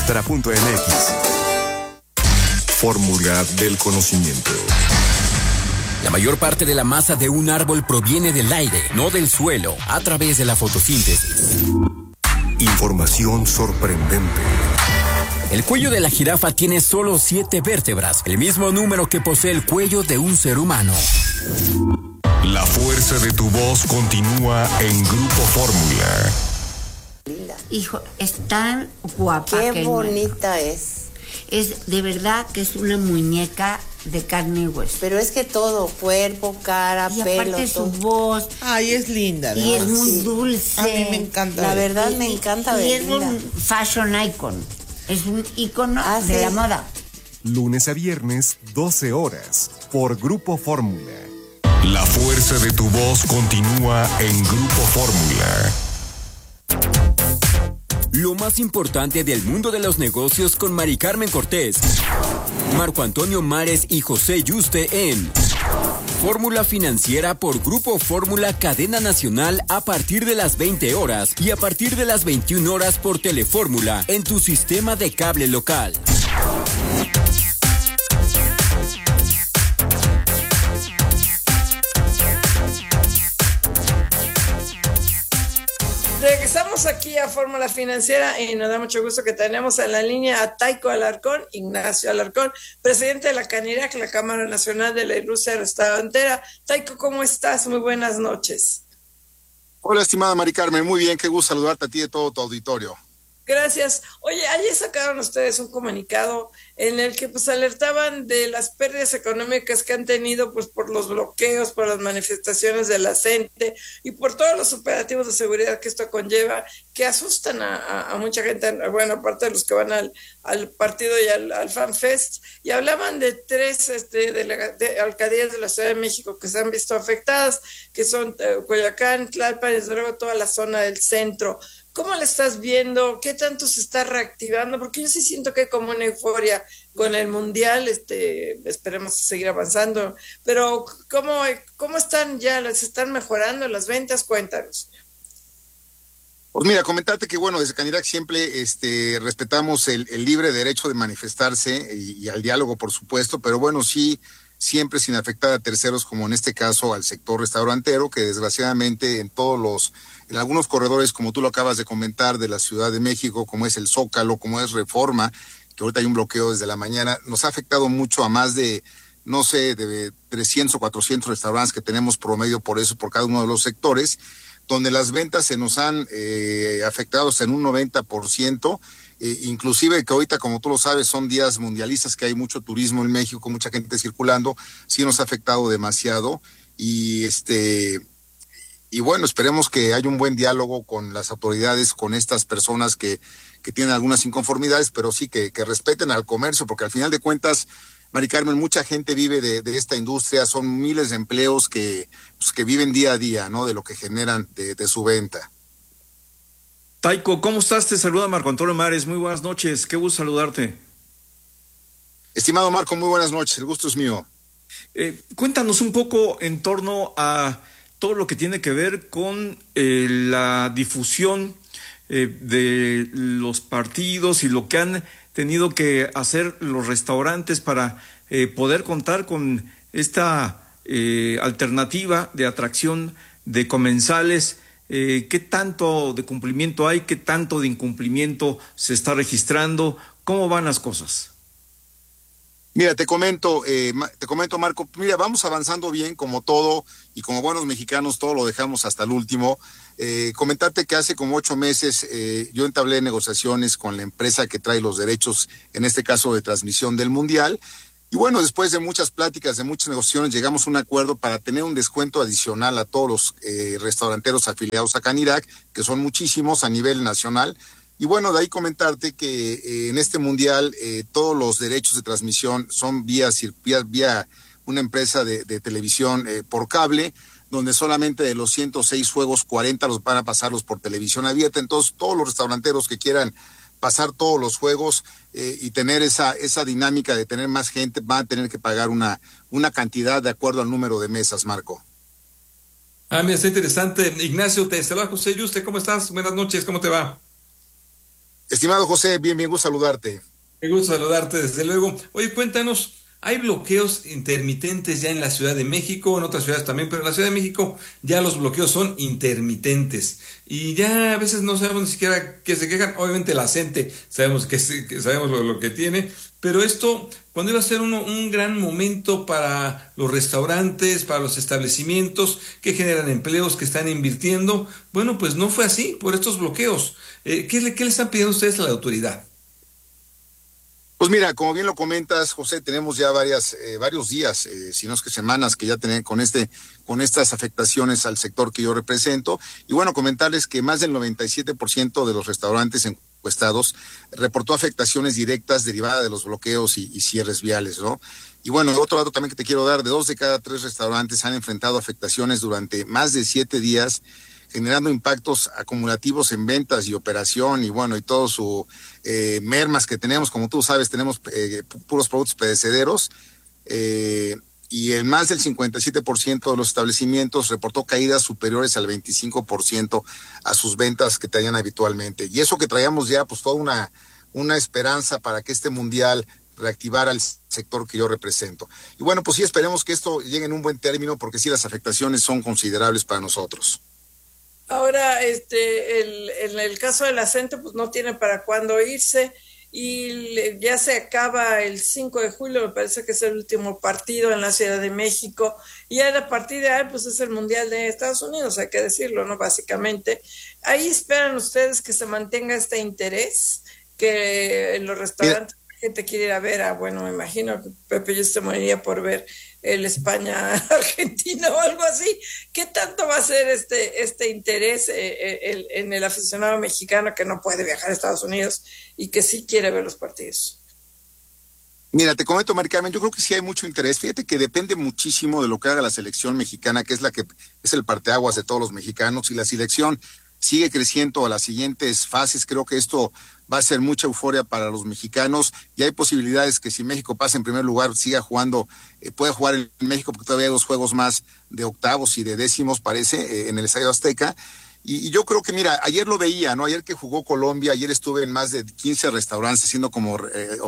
Extra.mx. Fórmula del conocimiento. La mayor parte de la masa de un árbol proviene del aire, no del suelo, a través de la fotosíntesis. Información sorprendente. El cuello de la jirafa tiene solo 7 vértebras, el mismo número que posee el cuello de un ser humano. La fuerza de tu voz continúa en Grupo Fórmula. Hijo, es tan guapa. Qué bonita es. Es de verdad que es una muñeca de carne y hueso. Pero es que todo, cuerpo, cara, y pelo, aparte todo. su voz. Ay, es linda. Y es muy sí. dulce. A mí me encanta. La verdad me encanta Y es Belinda. un fashion icon. Es un icono de sí. la moda. Lunes a viernes, 12 horas, por Grupo Fórmula. La fuerza de tu voz continúa en Grupo Fórmula. Lo más importante del mundo de los negocios con Mari Carmen Cortés, Marco Antonio Mares y José Yuste en Fórmula Financiera por Grupo Fórmula Cadena Nacional a partir de las 20 horas y a partir de las 21 horas por Telefórmula en tu sistema de cable local. Regresamos aquí a Fórmula Financiera y nos da mucho gusto que tenemos en la línea a Taico Alarcón, Ignacio Alarcón, presidente de la CANIRAC, la Cámara Nacional de la Industria Restaurantera. Taico, ¿cómo estás? Muy buenas noches. Hola, estimada Mari Carmen, muy bien, qué gusto saludarte a ti y a todo tu auditorio. Gracias. Oye, ayer sacaron ustedes un comunicado en el que pues alertaban de las pérdidas económicas que han tenido pues por los bloqueos, por las manifestaciones de la gente y por todos los operativos de seguridad que esto conlleva, que asustan a mucha gente, bueno, aparte de los que van al partido y al FanFest, y hablaban de 3 alcaldías de la Ciudad de México que se han visto afectadas, que son Coyoacán, Tlalpan y desde luego toda la zona del centro. ¿Cómo la estás viendo? ¿Qué tanto se está reactivando? Porque yo sí siento que hay como una euforia con el Mundial, esperemos seguir avanzando, pero ¿cómo están ya? ¿Se están mejorando las ventas? Cuéntanos. Pues mira, comentarte que bueno, desde CANIRAC siempre respetamos el libre derecho de manifestarse y al diálogo, por supuesto, pero bueno, sí, siempre sin afectar a terceros, como en este caso al sector restaurantero, que desgraciadamente en algunos corredores, como tú lo acabas de comentar, de la Ciudad de México, como es el Zócalo, como es Reforma, que ahorita hay un bloqueo desde la mañana, nos ha afectado mucho a más de, no sé, de 300 o 400 restaurantes que tenemos promedio por cada uno de los sectores, donde las ventas se nos han afectado hasta en un 90%, inclusive que ahorita, como tú lo sabes, son días mundialistas, que hay mucho turismo en México, mucha gente circulando, sí nos ha afectado demasiado, y bueno, esperemos que haya un buen diálogo con las autoridades, con estas personas que tienen algunas inconformidades, pero sí que respeten al comercio, porque al final de cuentas, Mari Carmen, mucha gente vive de esta industria, son miles de empleos que viven día a día, ¿no? De lo que generan de su venta. Taico, ¿cómo estás? Te saluda Marco Antonio Mares, muy buenas noches, qué gusto saludarte. Estimado Marco, muy buenas noches, el gusto es mío. Cuéntanos un poco en torno a todo lo que tiene que ver con la difusión de los partidos y lo que han tenido que hacer los restaurantes para poder contar con esta alternativa de atracción de comensales. ¿Qué tanto de cumplimiento hay? ¿Qué tanto de incumplimiento se está registrando? ¿Cómo van las cosas? Mira, te comento, Marco, mira, vamos avanzando bien como todo, y como buenos mexicanos todo lo dejamos hasta el último. Comentarte que hace como 8 meses yo entablé negociaciones con la empresa que trae los derechos, en este caso de transmisión del Mundial, y bueno, después de muchas pláticas, de muchas negociaciones, llegamos a un acuerdo para tener un descuento adicional a todos los restauranteros afiliados a CANIRAC, que son muchísimos a nivel nacional. Y bueno, de ahí comentarte que en este mundial todos los derechos de transmisión son vía una empresa de televisión por cable, donde solamente de los 106 juegos, 40 los van a pasarlos por televisión abierta. Entonces, todos los restauranteros que quieran pasar todos los juegos y tener esa dinámica de tener más gente, van a tener que pagar una cantidad de acuerdo al número de mesas, Marco. Mira, está interesante. Ignacio, te saluda José Yuste, ¿cómo estás? Buenas noches, ¿cómo te va? Estimado José, bien, gusto saludarte. Me gusta saludarte, desde luego. Oye, cuéntanos, ¿hay bloqueos intermitentes ya en la Ciudad de México, en otras ciudades también, pero en la Ciudad de México ya los bloqueos son intermitentes? Y ya a veces no sabemos ni siquiera qué se quejan. Obviamente la gente sabemos que sabemos lo que tiene, pero esto, cuando iba a ser un gran momento para los restaurantes, para los establecimientos que generan empleos, que están invirtiendo, bueno, pues no fue así por estos bloqueos. ¿Qué le están pidiendo ustedes a la autoridad? Pues mira, como bien lo comentas, José, tenemos ya varios días, si no es que semanas, que ya tenemos con estas afectaciones al sector que yo represento. Y bueno, comentarles que más del 97% de los restaurantes encuestados reportó afectaciones directas derivadas de los bloqueos y cierres viales, ¿no? Y bueno, otro dato también que te quiero dar, de 2 de cada 3 restaurantes han enfrentado afectaciones durante más de 7 días, generando impactos acumulativos en ventas y operación, y bueno, y todo su mermas que tenemos. Como tú sabes, tenemos puros productos perecederos, y en más del 57% de los establecimientos reportó caídas superiores al 25% a sus ventas que tenían habitualmente. Y eso que traíamos ya, pues toda una esperanza para que este mundial reactivara el sector que yo represento. Y bueno, pues sí, esperemos que esto llegue en un buen término, porque sí, las afectaciones son considerables para nosotros. Ahora, en el caso de la gente, pues no tiene para cuándo irse y ya se acaba el 5 de julio, me parece que es el último partido en la Ciudad de México, y a partir de ahí, pues es el Mundial de Estados Unidos, hay que decirlo, ¿no? Básicamente, ahí esperan ustedes que se mantenga este interés, que en los restaurantes la gente quiere ir a ver, bueno, me imagino que Pepe yo se moriría por ver el España-Argentina o algo así. ¿Qué tanto va a ser este interés en el aficionado mexicano que no puede viajar a Estados Unidos y que sí quiere ver los partidos? Mira, te comento, Mari Carmen, yo creo que sí hay mucho interés. Fíjate que depende muchísimo de lo que haga la selección mexicana, que es la que es el parteaguas de todos los mexicanos. Y la selección sigue creciendo a las siguientes fases, creo que esto va a ser mucha euforia para los mexicanos, y hay posibilidades que si México pasa en primer lugar, siga jugando, puede jugar en México, porque todavía hay 2 juegos más de octavos y de décimos, parece, en el Estadio Azteca. Y yo creo que, mira, ayer lo veía, ¿no? Ayer que jugó Colombia, ayer estuve en más de 15 restaurantes haciendo como,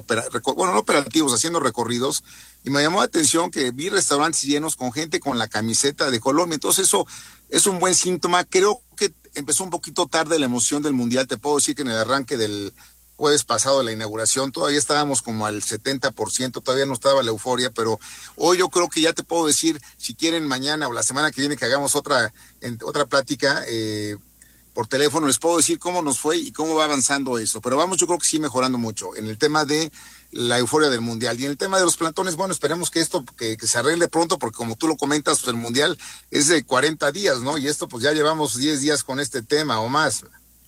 no operativos, haciendo recorridos, y me llamó la atención que vi restaurantes llenos con gente con la camiseta de Colombia. Entonces eso es un buen síntoma. Creo que empezó un poquito tarde la emoción del Mundial. Te puedo decir que en el arranque del jueves pasado de la inauguración todavía estábamos como al 70%, todavía no estaba la euforia, pero hoy yo creo que ya te puedo decir, si quieren mañana o la semana que viene que hagamos otra plática por teléfono, les puedo decir cómo nos fue y cómo va avanzando eso. Pero vamos, yo creo que sí mejorando mucho en el tema de la euforia del Mundial. Y en el tema de los plantones, bueno, esperemos que esto que se arregle pronto, porque como tú lo comentas, pues el Mundial es de 40 días, ¿no? Y esto pues ya llevamos 10 días con este tema o más.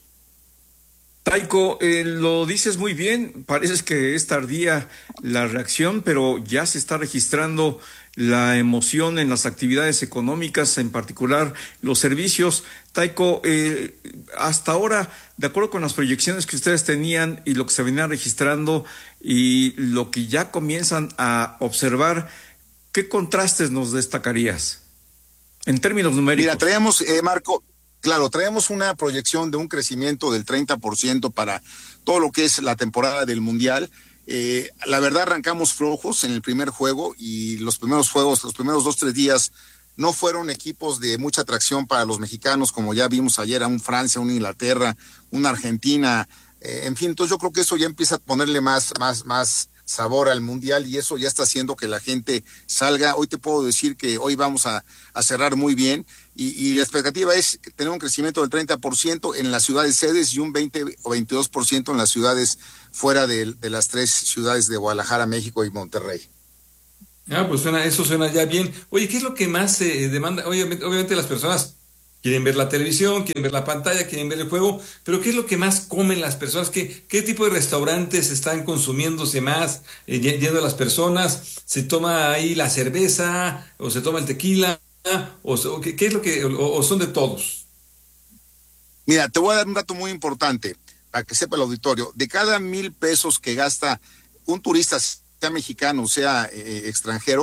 Taiko, lo dices muy bien, parece que es tardía la reacción, pero ya se está registrando la emoción en las actividades económicas, en particular los servicios. Taiko, hasta ahora, de acuerdo con las proyecciones que ustedes tenían y lo que se venía registrando y lo que ya comienzan a observar, ¿qué contrastes nos destacarías en términos numéricos? Mira, traemos, Marco, claro, traemos una proyección de un crecimiento del 30% para todo lo que es la temporada del Mundial. La verdad, arrancamos flojos en el primer juego, y los primeros 2-3 días no fueron equipos de mucha atracción para los mexicanos, como ya vimos ayer a un Francia, un Inglaterra, una Argentina, en fin. Entonces yo creo que eso ya empieza a ponerle más sabor al Mundial, y eso ya está haciendo que la gente salga. Hoy te puedo decir que hoy vamos a cerrar muy bien, y la expectativa es tener un crecimiento del 30% en las ciudades sedes y un 20 o 22% en las ciudades fuera de las 3 ciudades de Guadalajara, México y Monterrey. Pues eso suena ya bien. Oye, ¿qué es lo que más se demanda? Obviamente las personas quieren ver la televisión, quieren ver la pantalla, quieren ver el juego, pero ¿qué es lo que más comen las personas? ¿Qué tipo de restaurantes están consumiéndose más, yendo a las personas? ¿Se toma ahí la cerveza o se toma el tequila? ¿Qué es lo que, o son de todos? Mira, te voy a dar un dato muy importante para que sepa el auditorio. De cada 1,000 pesos que gasta un turista, sea mexicano, sea extranjero,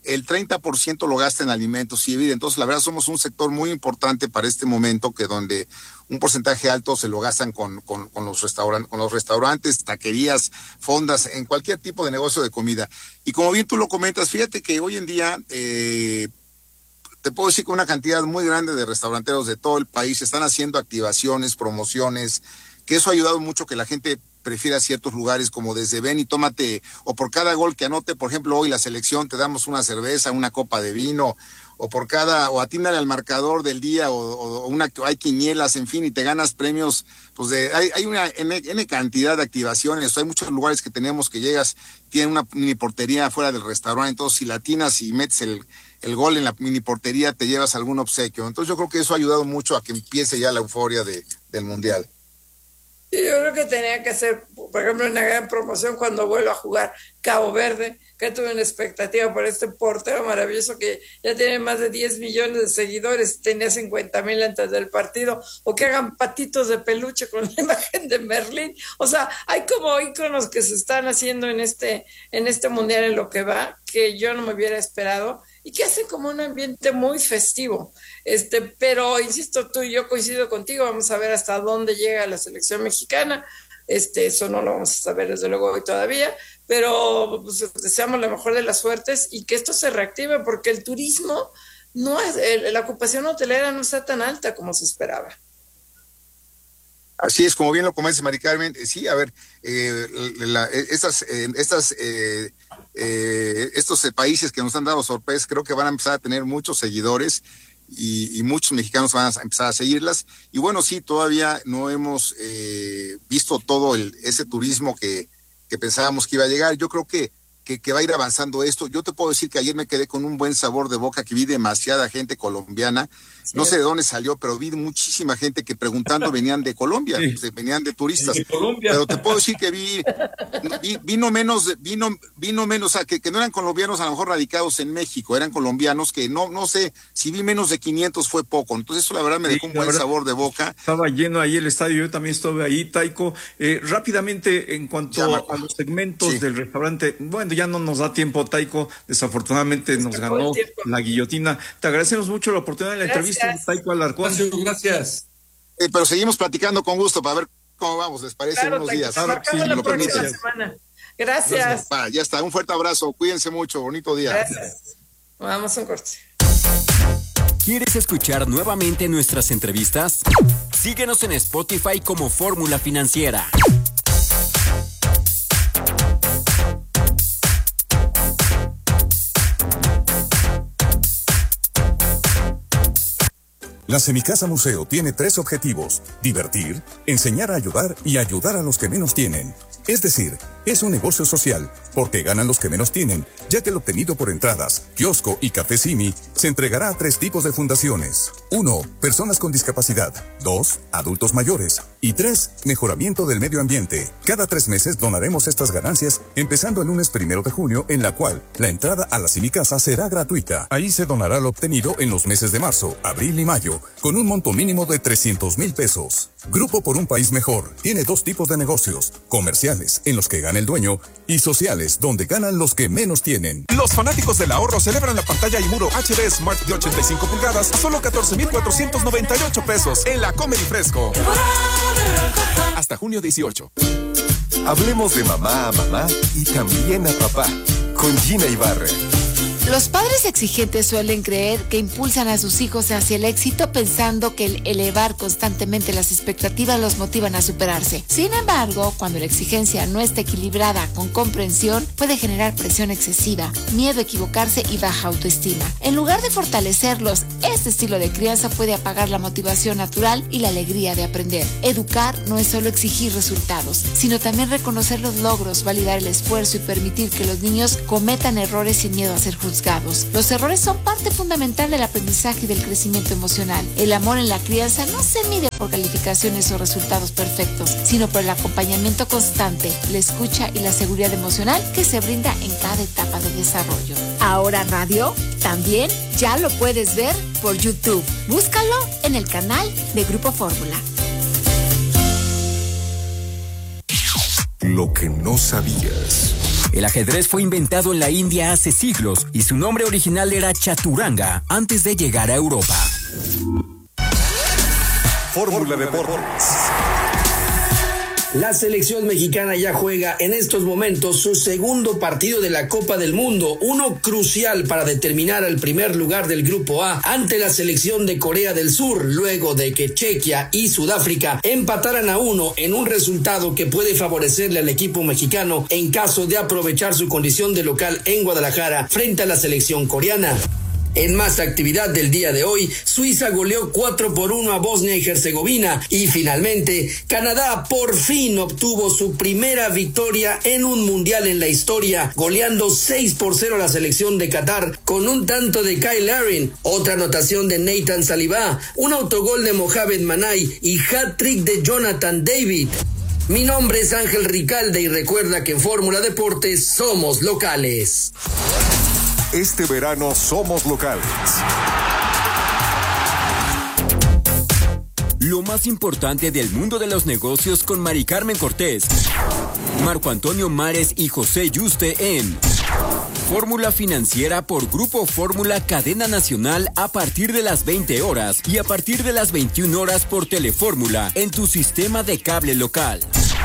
el 30% lo gasta en alimentos y bebida. Entonces, la verdad, somos un sector muy importante para este momento, que donde un porcentaje alto se lo gastan con los restaurantes, taquerías, fondas, en cualquier tipo de negocio de comida. Y como bien tú lo comentas, fíjate que hoy en día te puedo decir que una cantidad muy grande de restauranteros de todo el país están haciendo activaciones, promociones, que eso ha ayudado mucho que la gente prefiera ciertos lugares, como desde ven y tómate, o por cada gol que anote, por ejemplo, hoy la selección, te damos una cerveza, una copa de vino, o atínale al marcador del día, hay quinielas, en fin, y te ganas premios, pues hay una N cantidad de activaciones. Hay muchos lugares que tenemos que llegas, tienen una mini portería fuera del restaurante, entonces si la atinas y metes el gol en la mini portería, te llevas algún obsequio. Entonces yo creo que eso ha ayudado mucho a que empiece ya la euforia del Mundial. Yo creo que tenía que hacer, por ejemplo, una gran promoción cuando vuelva a jugar Cabo Verde, que tuve una expectativa por este portero maravilloso que ya tiene más de 10 millones de seguidores, tenía 50,000 antes del partido, o que hagan patitos de peluche con la imagen de Merlín. O sea, hay como íconos que se están haciendo en este mundial en lo que va, que yo no me hubiera esperado, y que hace como un ambiente muy festivo. Pero insisto, tú y yo coincido contigo, vamos a ver hasta dónde llega la selección mexicana. Eso no lo vamos a saber desde luego hoy todavía, pero pues, deseamos la mejor de las suertes y que esto se reactive, porque el turismo la ocupación hotelera no está tan alta como se esperaba. Así es, como bien lo comentas, Mari Carmen. Sí, a ver, estos países que nos han dado sorpresas, creo que van a empezar a tener muchos seguidores y muchos mexicanos van a empezar a seguirlas. Y bueno, sí, todavía no hemos visto todo ese turismo que pensábamos que iba a llegar. Yo creo que va a ir avanzando esto. Yo te puedo decir que ayer me quedé con un buen sabor de boca, que vi demasiada gente colombiana. Sí. No sé de dónde salió, pero vi muchísima gente que preguntando venían de Colombia, sí. Venían de turistas. De Colombia. Pero te puedo decir que vino menos, o sea, que no eran colombianos a lo mejor radicados en México, eran colombianos que no sé, si vi menos de 500 fue poco. Entonces eso la verdad me dejó un buen sabor de boca. Estaba lleno ahí el estadio, yo también estuve ahí, Taiko. Rápidamente, en cuanto a los segmentos del restaurante, bueno, ya no nos da tiempo, Taiko, desafortunadamente nos ganó la guillotina. Te agradecemos mucho la oportunidad de la entrevista, Taiko Alarcón. Gracias. Pero seguimos platicando con gusto para ver cómo vamos, ¿les parece? Claro, unos días. Sí, la próxima semana. Gracias. Ya está, un fuerte abrazo, cuídense mucho, bonito día. Gracias. Vamos a un corte. ¿Quieres escuchar nuevamente nuestras entrevistas? Síguenos en Spotify como Fórmula Financiera. La Semicasa Museo tiene 3 objetivos: divertir, enseñar a ayudar y ayudar a los que menos tienen. Es decir, es un negocio social, porque ganan los que menos tienen, ya que el obtenido por entradas, kiosco y café Simi se entregará a 3 tipos de fundaciones. 1. Personas con discapacidad. 2. Adultos mayores. Y 3. Mejoramiento del medio ambiente. Cada 3 meses donaremos estas ganancias, empezando el lunes 1 de junio, en la cual la entrada a la Semicasa será gratuita. Ahí se donará lo obtenido en los meses de marzo, abril y mayo, con un monto mínimo de 300,000 pesos. Grupo por un País Mejor tiene 2 tipos de negocios: comerciales, en los que gana el dueño, y sociales, donde ganan los que menos tienen. Los fanáticos del ahorro celebran la pantalla y muro HD Smart de 85 pulgadas a solo 14,498 pesos en la Comer y Fresco. Hasta junio 18. Hablemos de mamá a mamá y también a papá, con Gina Ibarra. Los padres exigentes suelen creer que impulsan a sus hijos hacia el éxito, pensando que el elevar constantemente las expectativas los motivan a superarse. Sin embargo, cuando la exigencia no está equilibrada con comprensión, puede generar presión excesiva, miedo a equivocarse y baja autoestima. En lugar de fortalecerlos, este estilo de crianza puede apagar la motivación natural y la alegría de aprender. Educar no es solo exigir resultados, sino también reconocer los logros, validar el esfuerzo y permitir que los niños cometan errores sin miedo a ser juzgados. Los errores son parte fundamental del aprendizaje y del crecimiento emocional. El amor en la crianza no se mide por calificaciones o resultados perfectos, sino por el acompañamiento constante, la escucha y la seguridad emocional que se brinda en cada etapa de desarrollo. Ahora radio también ya lo puedes ver por YouTube. Búscalo en el canal de Grupo Fórmula. Lo que no sabías. El ajedrez fue inventado en la India hace siglos y su nombre original era Chaturanga antes de llegar a Europa. Fórmula Deportes. La selección mexicana ya juega en estos momentos su segundo partido de la Copa del Mundo, uno crucial para determinar el primer lugar del Grupo A ante la selección de Corea del Sur, luego de que Chequia y Sudáfrica empataran a 1 en un resultado que puede favorecerle al equipo mexicano en caso de aprovechar su condición de local en Guadalajara frente a la selección coreana. En más actividad del día de hoy, Suiza goleó 4-1 a Bosnia y Herzegovina y finalmente Canadá por fin obtuvo su primera victoria en un mundial en la historia, goleando 6-0 a la selección de Qatar con un tanto de Kyle Larin, otra anotación de Nathan Saliba, un autogol de Mohamed Manay y hat-trick de Jonathan David. Mi nombre es Ángel Ricalde y recuerda que en Fórmula Deportes somos locales. Este verano somos locales. Lo más importante del mundo de los negocios con Mari Carmen Cortés, Marco Antonio Mares y José Yuste en Fórmula Financiera por Grupo Fórmula Cadena Nacional a partir de las 20 horas y a partir de las 21 horas por Telefórmula en tu sistema de cable local.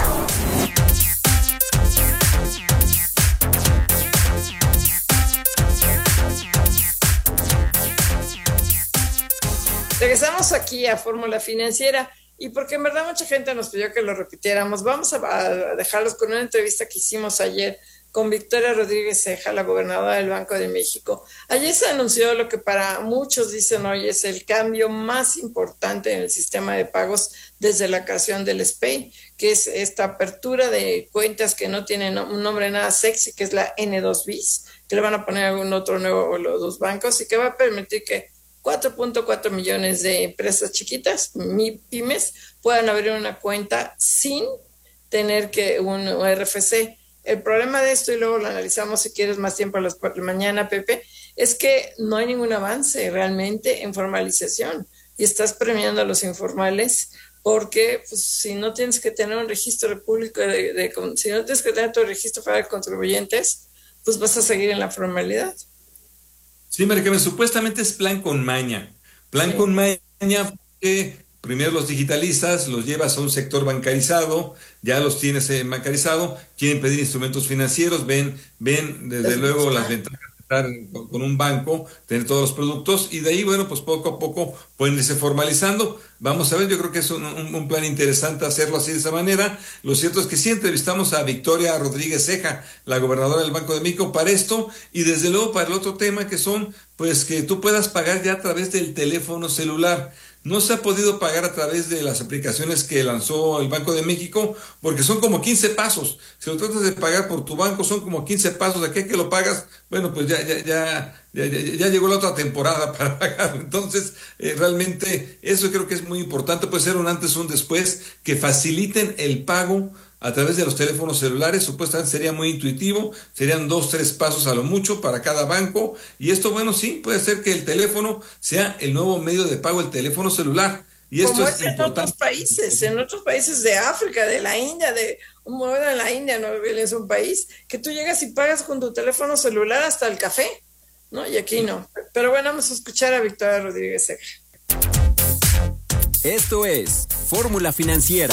Regresamos aquí a Fórmula Financiera y porque en verdad mucha gente nos pidió que lo repitiéramos, vamos a dejarlos con una entrevista que hicimos ayer con Victoria Rodríguez Ceja, la gobernadora del Banco de México. Ayer se anunció lo que para muchos dicen hoy es el cambio más importante en el sistema de pagos desde la creación del SPEI, que es esta apertura de cuentas que no tienen un nombre nada sexy, que es la N2 Bis, que le van a poner algún otro nuevo los dos bancos y que va a permitir que 4.4 millones de empresas chiquitas, pymes, puedan abrir una cuenta sin tener que un RFC. El problema de esto, y luego lo analizamos si quieres más tiempo a las 4 de la mañana, Pepe, es que no hay ningún avance realmente en formalización y estás premiando a los informales porque pues, si no tienes que tener un registro público, si no tienes que tener tu registro federal de contribuyentes, pues vas a seguir en la formalidad. Sí, María Carmen, supuestamente es plan con maña. Plan con maña que primero los digitalizas, los llevas a un sector bancarizado, ya los tienes bancarizado, quieren pedir instrumentos financieros, ven desde luego las ventajas de estar con un banco, tener todos los productos y de ahí, bueno, pues poco a poco pueden irse formalizando. Vamos a ver, yo creo que es un plan interesante hacerlo así de esa manera. Lo cierto es que sí entrevistamos a Victoria Rodríguez Ceja, la gobernadora del Banco de México, para esto y desde luego para el otro tema que son, pues que tú puedas pagar ya a través del teléfono celular. No se ha podido pagar a través de las aplicaciones que lanzó el Banco de México porque son como 15 pasos. Si lo tratas de pagar por tu banco son como 15 pasos. ¿A qué que lo pagas? Bueno, pues ya llegó la otra temporada para pagar. Entonces, realmente eso creo que es muy importante. Puede ser un antes o un después que faciliten el pago a través de los teléfonos celulares. Supuestamente sería muy intuitivo, serían 2-3 pasos a lo mucho para cada banco, y esto, bueno, sí, puede ser que el teléfono sea el nuevo medio de pago, el teléfono celular, y esto como es importante. En otros países de África, de la India, en la India no es un país que tú llegas y pagas con tu teléfono celular hasta el café, ¿no? Y aquí no. Pero bueno, vamos a escuchar a Victoria Rodríguez Ceja. Esto es Fórmula Financiera.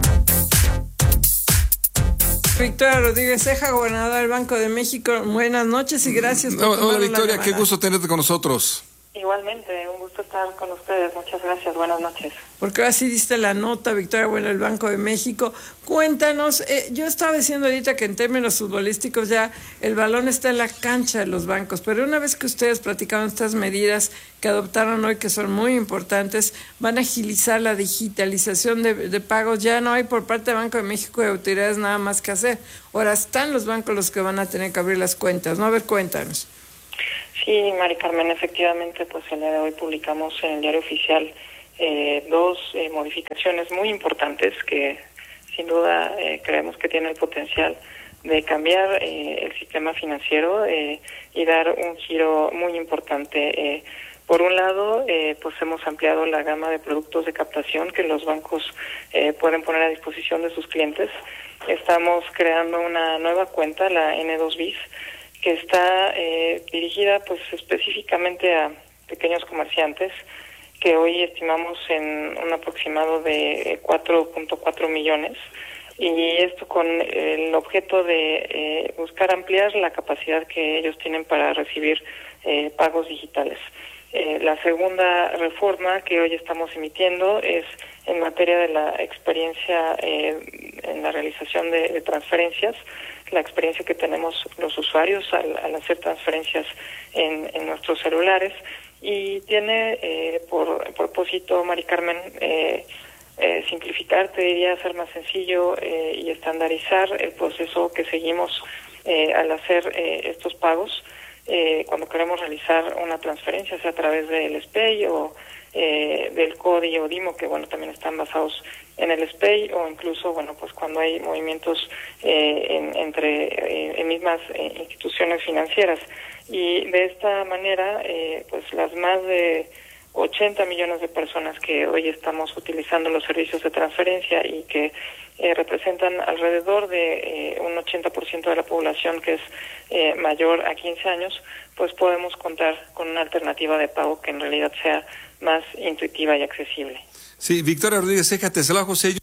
Victoria Rodríguez Ceja, gobernadora del Banco de México. Buenas noches y gracias por Hola Victoria, qué gusto tenerte con nosotros. Igualmente, un gusto estar con ustedes. Muchas gracias, buenas noches. Porque ahora sí diste la nota, Victoria, bueno, el Banco de México. Cuéntanos, yo estaba diciendo ahorita que en términos futbolísticos ya el balón está en la cancha de los bancos, pero una vez que ustedes platicaron estas medidas que adoptaron hoy, que son muy importantes, van a agilizar la digitalización de pagos. Ya no hay por parte del Banco de México de autoridades nada más que hacer. Ahora están los bancos los que van a tener que abrir las cuentas, ¿no? A ver, cuéntanos. Sí, Mari Carmen, efectivamente, pues el día de hoy publicamos en el Diario Oficial dos modificaciones muy importantes que sin duda creemos que tienen el potencial de cambiar el sistema financiero y dar un giro muy importante Por un lado, pues hemos ampliado la gama de productos de captación que los bancos pueden poner a disposición de sus clientes. Estamos creando una nueva cuenta, la N2BIS, que está dirigida pues específicamente a pequeños comerciantes, que hoy estimamos en un aproximado de 4.4 millones, y esto con el objeto de buscar ampliar la capacidad que ellos tienen para recibir pagos digitales. La segunda reforma que hoy estamos emitiendo es en materia de la experiencia en la realización de transferencias, la experiencia que tenemos los usuarios al hacer transferencias en nuestros celulares, y tiene por propósito, Mari Carmen, simplificar, te diría, hacer más sencillo y estandarizar el proceso que seguimos al hacer estos pagos. Cuando queremos realizar una transferencia, sea a través del SPEI o del CODI o DIMO, que bueno, también están basados en el SPEI, o incluso bueno, pues cuando hay movimientos entre mismas instituciones financieras. Y de esta manera, pues las más de 80 millones de personas que hoy estamos utilizando los servicios de transferencia y que representan alrededor de un 80% de la población que es mayor a 15 años, pues podemos contar con una alternativa de pago que en realidad sea más intuitiva y accesible. Sí, Victoria Rodríguez Ceja, te saluda José.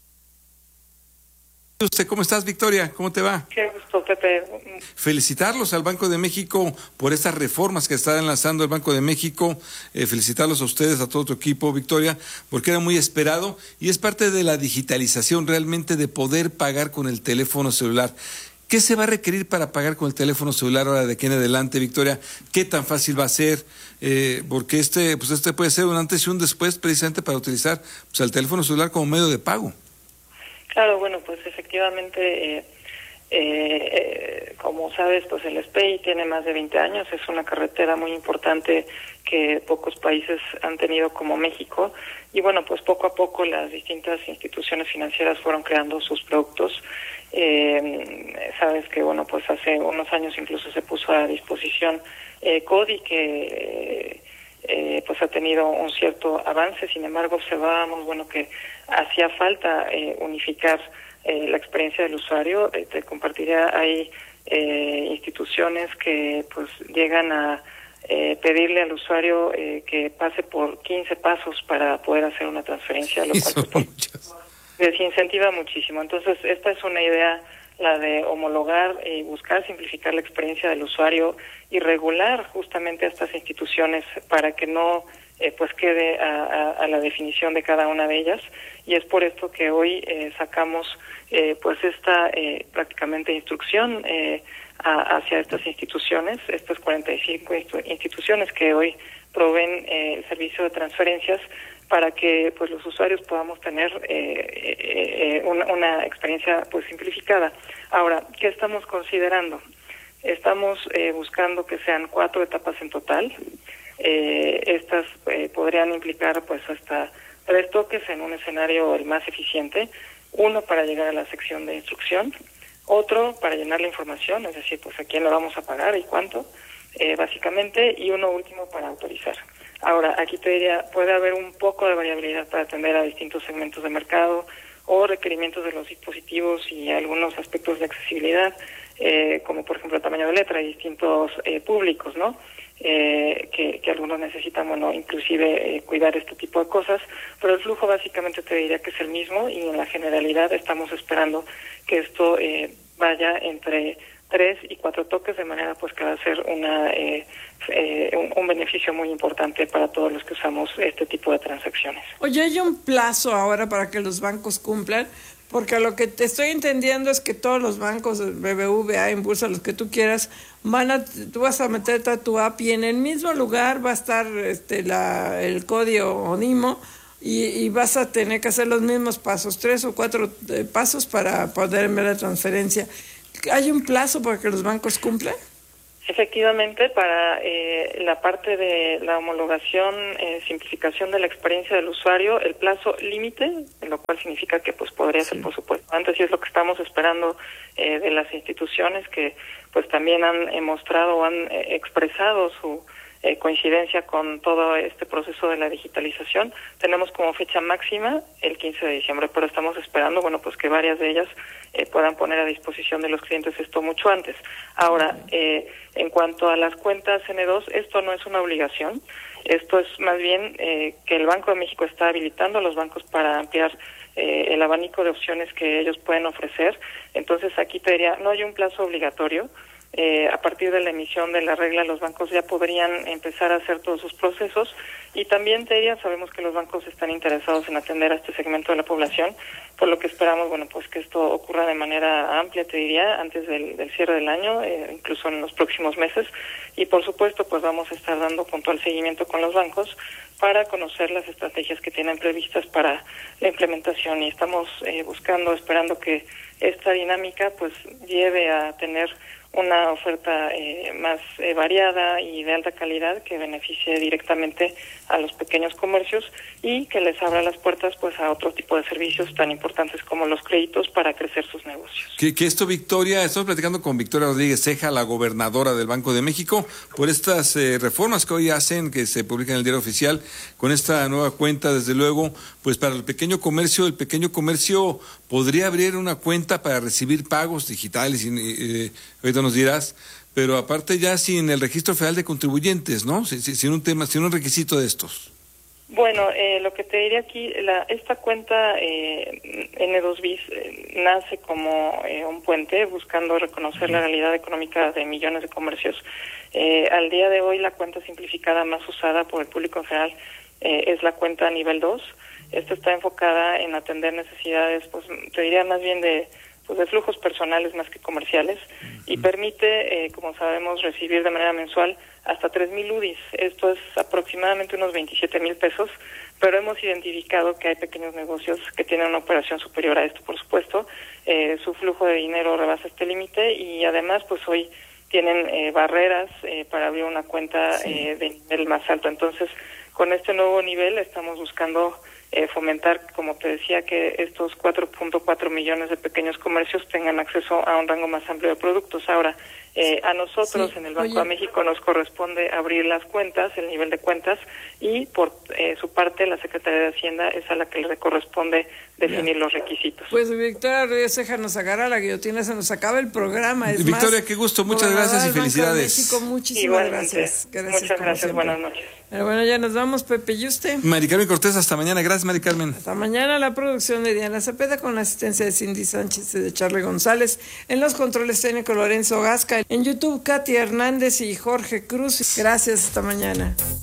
¿Cómo estás, Victoria? ¿Cómo te va? Qué gusto, Pepe. Felicitarlos al Banco de México por estas reformas que está lanzando el Banco de México. Felicitarlos a ustedes, a todo tu equipo, Victoria, porque era muy esperado y es parte de la digitalización realmente de poder pagar con el teléfono celular. ¿Qué se va a requerir para pagar con el teléfono celular ahora de aquí en adelante, Victoria? ¿Qué tan fácil va a ser? Porque este puede ser un antes y un después precisamente para utilizar pues, el teléfono celular como medio de pago. Claro, bueno, pues efectivamente, como sabes, pues el SPEI tiene más de 20 años, es una carretera muy importante que pocos países han tenido como México, y bueno, pues poco a poco las distintas instituciones financieras fueron creando sus productos. Sabes que, bueno, pues hace unos años incluso se puso a disposición CODI, que pues ha tenido un cierto avance. Sin embargo, observábamos, bueno, que hacía falta unificar la experiencia del usuario. Te compartiría, hay instituciones que pues llegan a pedirle al usuario que pase por 15 pasos para poder hacer una transferencia, lo cual desincentiva muchísimo. Entonces, esta es una idea, la de homologar y buscar simplificar la experiencia del usuario y regular justamente a estas instituciones para que no pues quede a la definición de cada una de ellas. Y es por esto que hoy sacamos pues esta prácticamente instrucción hacia estas instituciones, estas 45 instituciones que hoy proveen el servicio de transferencias, para que pues los usuarios podamos tener una experiencia pues simplificada. Ahora, ¿qué estamos considerando? Estamos buscando que sean 4 etapas en total. Estas podrían implicar pues hasta 3 toques en un escenario el más eficiente. Uno para llegar a la sección de instrucción, otro para llenar la información, es decir, pues a quién le vamos a pagar y cuánto, básicamente, y uno último para autorizar. Ahora, aquí te diría, puede haber un poco de variabilidad para atender a distintos segmentos de mercado o requerimientos de los dispositivos y algunos aspectos de accesibilidad, como por ejemplo el tamaño de letra y distintos públicos, ¿no? Que algunos necesitan, bueno, inclusive cuidar este tipo de cosas, pero el flujo básicamente te diría que es el mismo, y en la generalidad estamos esperando que esto vaya entre 3 y 4 toques, de manera pues que va a ser un beneficio muy importante para todos los que usamos este tipo de transacciones. Oye, ¿hay un plazo ahora para que los bancos cumplan? Porque lo que te estoy entendiendo es que todos los bancos, BBVA, Inbursa, los que tú quieras, tú vas a meter tu app y en el mismo lugar va a estar el código o DIMO, y vas a tener que hacer los mismos pasos, 3 o 4 pasos para poder enviar la transferencia. ¿Hay un plazo para que los bancos cumplan? Efectivamente, para la parte de la homologación, simplificación de la experiencia del usuario, el plazo límite, lo cual significa que pues podría ser, por supuesto, antes, y es lo que estamos esperando de las instituciones que pues también han mostrado o han expresado su coincidencia con todo este proceso de la digitalización. Tenemos como fecha máxima el 15 de diciembre, pero estamos esperando, bueno, pues que varias de ellas puedan poner a disposición de los clientes esto mucho antes. Ahora, en cuanto a las cuentas N2, esto no es una obligación, esto es más bien que el Banco de México está habilitando a los bancos para ampliar el abanico de opciones que ellos pueden ofrecer. Entonces aquí te diría, no hay un plazo obligatorio. A partir de la emisión de la regla, los bancos ya podrían empezar a hacer todos sus procesos, y también te diría, sabemos que los bancos están interesados en atender a este segmento de la población, por lo que esperamos, bueno, pues que esto ocurra de manera amplia, te diría, antes del cierre del año, incluso en los próximos meses, y por supuesto, pues vamos a estar dando puntual seguimiento con los bancos para conocer las estrategias que tienen previstas para la implementación, y estamos esperando que esta dinámica pues lleve a tener una oferta más variada y de alta calidad que beneficie directamente a los pequeños comercios y que les abra las puertas pues a otro tipo de servicios tan importantes como los créditos para crecer sus negocios. Que esto, Victoria, estamos platicando con Victoria Rodríguez Ceja, la gobernadora del Banco de México, por estas reformas que hoy hacen, que se publican en el Diario Oficial, con esta nueva cuenta, desde luego, pues para el pequeño comercio podría abrir una cuenta para recibir pagos digitales, ahorita nos dirás, pero aparte ya sin el registro federal de contribuyentes, ¿no? Sin un requisito de estos. Bueno, lo que te diría aquí, esta cuenta N2BIS nace como un puente buscando reconocer la realidad económica de millones de comercios. Al día de hoy la cuenta simplificada más usada por el público en general es la cuenta nivel 2. Esta está enfocada en atender necesidades, pues te diría más bien de flujos personales más que comerciales, y permite, como sabemos, recibir de manera mensual hasta 3,000 UDIs. Esto es aproximadamente unos 27,000 pesos, pero hemos identificado que hay pequeños negocios que tienen una operación superior a esto, por supuesto. Su flujo de dinero rebasa este límite, y además pues hoy tienen barreras para abrir una cuenta de nivel más alto. Entonces, con este nuevo nivel estamos buscando fomentar, como te decía, que estos 4.4 millones de pequeñños comercios tengan acceso a un rango más amplio de productos. Ahora, a nosotros en el Banco de México nos corresponde abrir las cuentas, el nivel de cuentas, y por su parte la Secretaría de Hacienda es a la que le corresponde definir los requisitos. Pues Victoria Rodríguez Ceja, nos agarra la guillotina, se nos acaba el programa. Victoria, qué gusto, muchas gracias y felicidades. México, muchísimas gracias. Muchas gracias, buenas noches. Pero bueno, ya nos vamos, Pepe, ¿y usted? Mari Carmen Cortés, hasta mañana. Gracias, Mari Carmen. Hasta mañana. La producción de Diana Cepeda con la asistencia de Cindy Sánchez y de Charlie González. En los controles técnicos Lorenzo Gasca. En YouTube, Katy Hernández y Jorge Cruz. Gracias, hasta mañana.